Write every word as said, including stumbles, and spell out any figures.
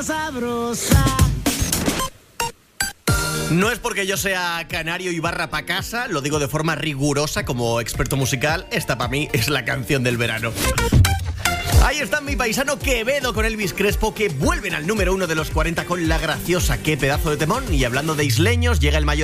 Sabrosa. No es porque yo sea canario y barra pa' casa, lo digo de forma rigurosa como experto musical, esta para mí es la canción del verano. Ahí está mi paisano Quevedo con Elvis Crespo, que vuelven al número uno de los cuarenta con La Graciosa. Qué pedazo de temón. Y hablando de isleños, llega el mayor